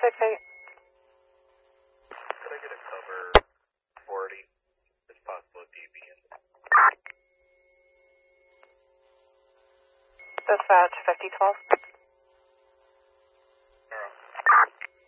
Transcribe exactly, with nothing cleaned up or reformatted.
six eight. Could I get a cover forty? It's possible D B in. Dispatch fifty twelve.